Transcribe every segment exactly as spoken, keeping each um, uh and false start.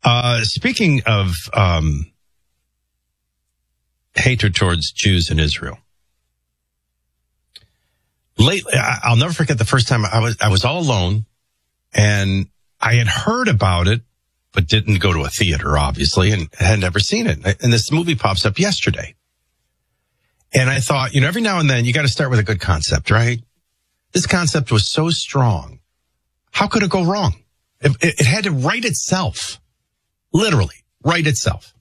Uh, speaking of um, hatred towards Jews in Israel, lately, I'll never forget the first time I was I was all alone, and I had heard about it, but didn't go to a theater, obviously, and had never seen it. And this movie pops up yesterday. And I thought, you know, every now and then you got to start with a good concept, right? This concept was so strong. How could it go wrong? It, it, it had to write itself. Literally, write itself.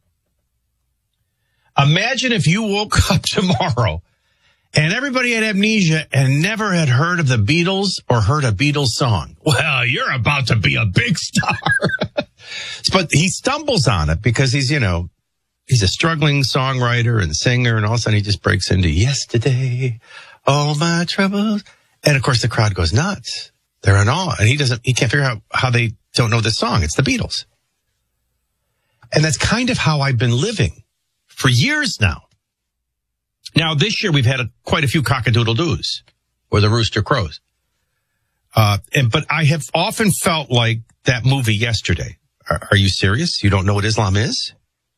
Imagine if you woke up tomorrow and everybody had amnesia and never had heard of the Beatles or heard a Beatles song. Well, you're about to be a big star. But he stumbles on it because he's, you know, he's a struggling songwriter and singer, and all of a sudden he just breaks into yesterday, all my troubles. And of course the crowd goes nuts. They're in awe. And he doesn't, he can't figure out how they don't know this song. It's the Beatles. And that's kind of how I've been living for years now. Now, this year we've had a, quite a few cock-a-doodle-doos, or the rooster crows. Uh, and, but I have often felt like that movie yesterday. Are, are you serious? You don't know what Islam is?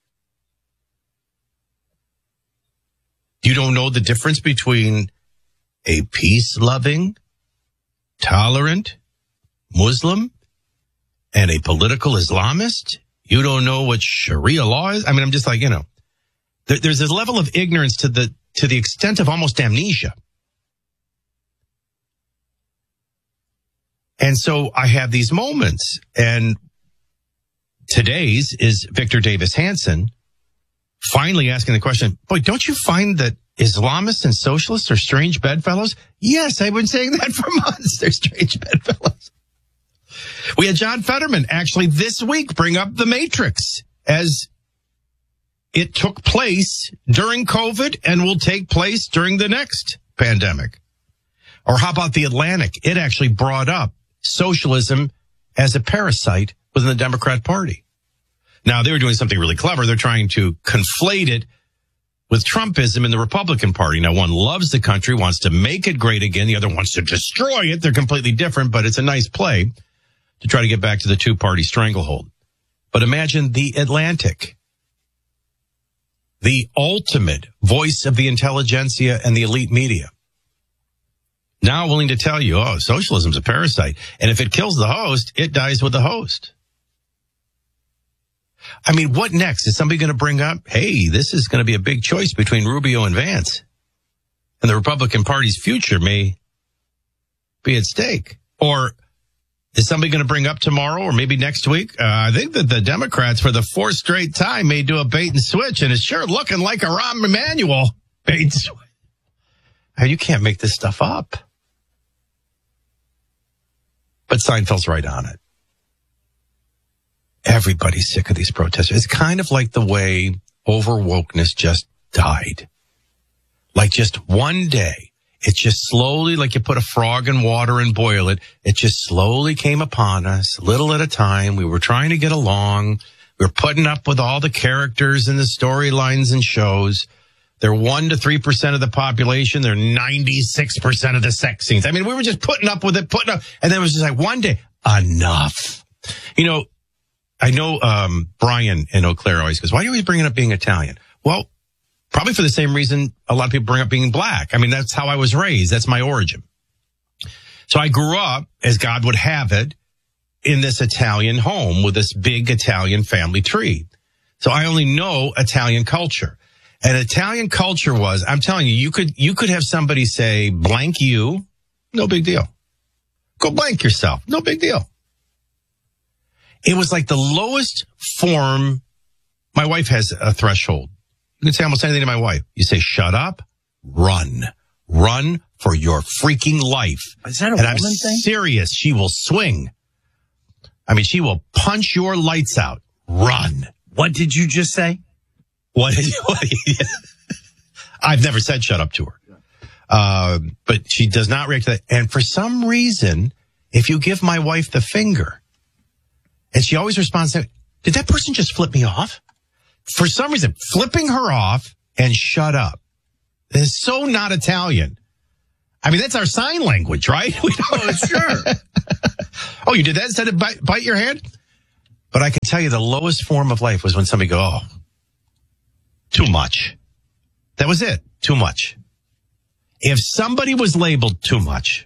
You don't know the difference between a peace-loving, tolerant Muslim and a political Islamist? You don't know what Sharia law is? I mean, I'm just like, you know, there, there's a level of ignorance to the to the extent of almost amnesia. And so I have these moments, and today's is Victor Davis Hanson finally asking the question, boy, don't you find that Islamists and socialists are strange bedfellows? Yes, I've been saying that for months. They're strange bedfellows. We had John Fetterman actually this week bring up The Matrix as it took place during COVID and will take place during the next pandemic. Or how about The Atlantic? It actually brought up socialism as a parasite within the Democrat Party. Now, they were doing something really clever. They're trying to conflate it with Trumpism in the Republican Party. Now, one loves the country, wants to make it great again. The other wants to destroy it. They're completely different, but it's a nice play to try to get back to the two-party stranglehold. But imagine The Atlantic, the ultimate voice of the intelligentsia and the elite media, now willing to tell you, oh, socialism's a parasite. And if it kills the host, it dies with the host. I mean, what next? Is somebody going to bring up, hey, this is going to be a big choice between Rubio and Vance, and the Republican Party's future may be at stake? Or is somebody going to bring up tomorrow or maybe next week? Uh, I think that the Democrats for the fourth straight time may do a bait and switch, and it's sure looking like a Rahm Emanuel bait and switch. You can't make this stuff up. But Seinfeld's right on it. Everybody's sick of these protests. It's kind of like the way over wokeness just died. Like just one day, it just slowly, like you put a frog in water and boil it, it just slowly came upon us, little at a time. We were trying to get along. We were putting up with all the characters and the storylines and shows. They're one to three percent of the population. They're ninety-six percent of the sex scenes. I mean, we were just putting up with it, putting up, and then it was just like one day, enough. You know, I know um Brian in Eau Claire always goes, why are you always bringing up being Italian? Well, probably for the same reason a lot of people bring up being black. I mean, that's how I was raised. That's my origin. So I grew up, as God would have it, in this Italian home with this big Italian family tree. So I only know Italian culture. And Italian culture was, I'm telling you, you could you could have somebody say, blank you, no big deal. Go blank yourself, no big deal. It was like the lowest form. My wife has a threshold. You can say almost anything to my wife. You say, shut up, run. Run for your freaking life. Is that a and woman I'm thing? serious. She will swing. I mean, she will punch your lights out. Run. What did you just say? What? what I've never said shut up to her. Uh, but she does not react to that. And for some reason, if you give my wife the finger, and she always responds to, did that person just flip me off? For some reason, flipping her off and shut up is so not Italian. I mean, that's our sign language, right? We don't, oh, sure. Oh, you did that instead of bite, bite your hand? But I can tell you the lowest form of life was when somebody go, oh, too much. That was it. Too much. If somebody was labeled too much,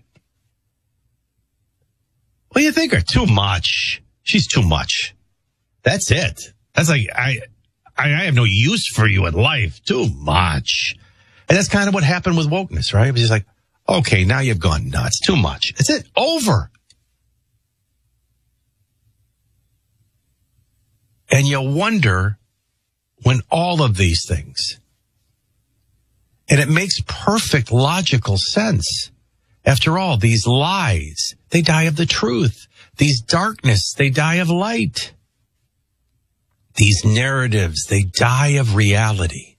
what do you think? Her too much. She's too much. That's it. That's like, I, I, I have no use for you in life. Too much. And that's kind of what happened with wokeness, right? It was just like, okay, now you've gone nuts. Too much. That's it. Over. And you wonder when all of these things, and it makes perfect logical sense. After all, these lies, they die of the truth. These darkness, they die of light. These narratives, they die of reality.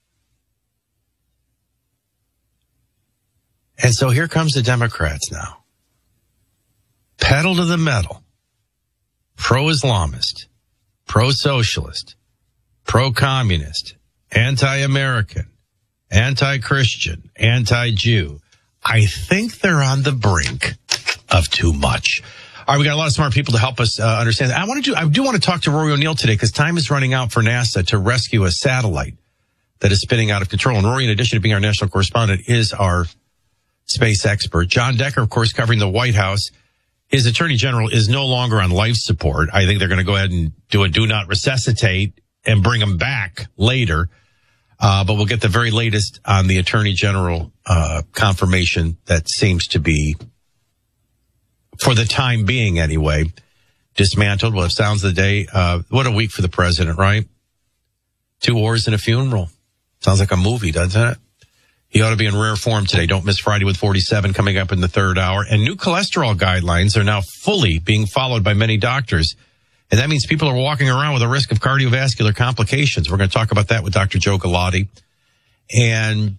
And so here comes the Democrats now. Pedal to the metal. Pro-Islamist. Pro-socialist. Pro-communist. Anti-American. Anti-Christian. Anti-Jew. I think they're on the brink of too much. All right, we got a lot of smart people to help us uh, understand. I want to do, I do want to talk to Rory O'Neill today because time is running out for NASA to rescue a satellite that is spinning out of control. And Rory, in addition to being our national correspondent, is our space expert. John Decker, of course, covering the White House. His attorney general is no longer on life support. I think they're going to go ahead and do a do not resuscitate and bring him back later. Uh, but we'll get the very latest on the attorney general uh, confirmation that seems to be, for the time being anyway, dismantled. Well, it sounds the day. Uh, what a week for the president, right? Two wars and a funeral. Sounds like a movie, doesn't it? He ought to be in rare form today. Don't miss Friday with forty-seven coming up in the third hour. And new cholesterol guidelines are now fully being followed by many doctors. And that means people are walking around with a risk of cardiovascular complications. We're going to talk about that with Doctor Joe Galati. And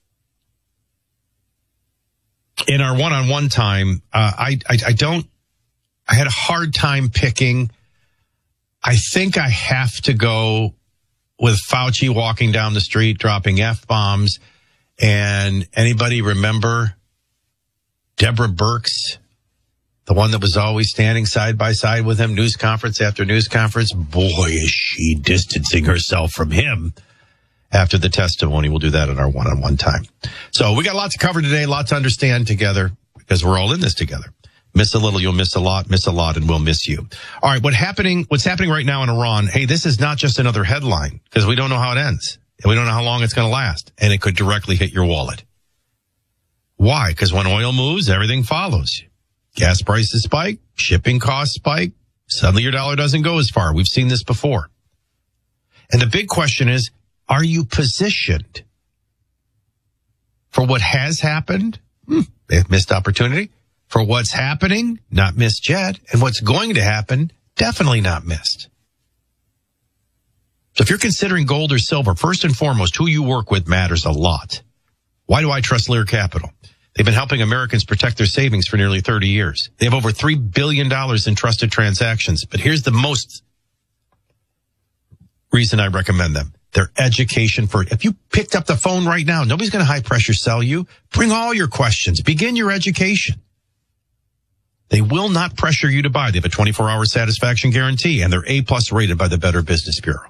in our one-on-one time, uh, I, I, I don't, I had a hard time picking. I think I have to go with Fauci walking down the street, dropping F-bombs. And anybody remember Deborah Birx, the one that was always standing side by side with him, news conference after news conference? Boy, is she distancing herself from him after the testimony. We'll do that in our one-on-one time. So we got a lot to cover today, a lot to understand together because we're all in this together. Miss a little, you'll miss a lot, miss a lot, and we'll miss you. All right, what happening? What's happening right now in Iran? Hey, this is not just another headline because we don't know how it ends. And we don't know how long it's going to last. And it could directly hit your wallet. Why? Because when oil moves, everything follows. Gas prices spike, shipping costs spike. Suddenly your dollar doesn't go as far. We've seen this before. And the big question is, are you positioned for what has happened? Hmm, missed opportunity. For what's happening, not missed yet. And what's going to happen, definitely not missed. So if you're considering gold or silver, first and foremost, who you work with matters a lot. Why do I trust Lear Capital? They've been helping Americans protect their savings for nearly thirty years. They have over three billion dollars in trusted transactions. But here's the most reason I recommend them. Their education for, if you picked up the phone right now, nobody's going to high pressure sell you. Bring all your questions. Begin your education. They will not pressure you to buy. They have a twenty-four hour satisfaction guarantee, and they're A plus rated by the Better Business Bureau.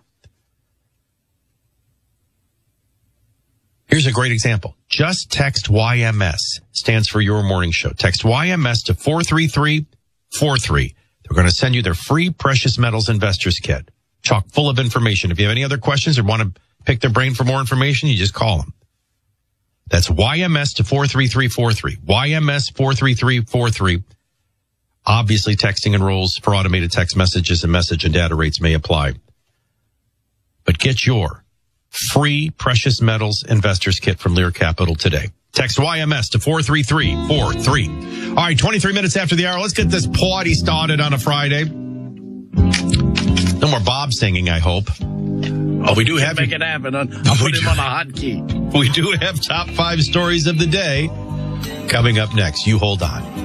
Here's a great example. Just text Y M S, stands for Your Morning Show. Text Y M S to four three three four three. They're going to send you their free Precious Metals Investors Kit. Chock full of information. If you have any other questions or want to pick their brain for more information, you just call them. That's Y M S to four three three four three. Y M S four three three four three. Obviously, texting enrolls for automated text messages and message and data rates may apply. But get your free Precious Metals Investors Kit from Lear Capital today. Text Y M S to four three three four three. All right, twenty-three minutes after the hour. Let's get this party started on a Friday. No more Bob singing, I hope. Oh, we do have... Make it happen. I'll put him on a hotkey. We do have top five stories of the day coming up next. You hold on.